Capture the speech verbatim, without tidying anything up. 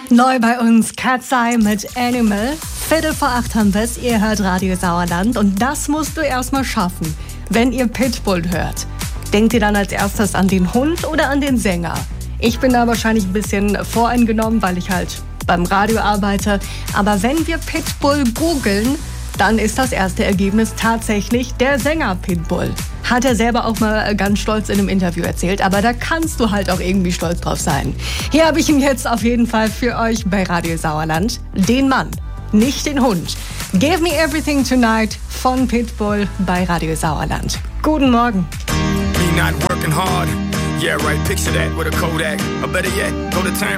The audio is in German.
Neu bei uns Cat's Eye mit Animal. Viertel vor acht haben wir es. Ihr hört Radio Sauerland. Und das musst du erstmal schaffen, wenn ihr Pitbull hört. Denkt ihr dann als erstes an den Hund oder an den Sänger? Ich bin da wahrscheinlich ein bisschen voreingenommen, weil ich halt beim Radio arbeite. Aber wenn wir Pitbull googeln, dann ist das erste Ergebnis tatsächlich der Sänger Pitbull. Hat er selber auch mal ganz stolz in einem Interview erzählt. Aber da kannst du halt auch irgendwie stolz drauf sein. Hier habe ich ihn jetzt auf jeden Fall für euch bei Radio Sauerland. Den Mann, nicht den Hund. Give Me Everything Tonight von Pitbull bei Radio Sauerland. Guten Morgen. Me not working hard. Yeah, right, picture that with a Kodak. Or better yet, go to time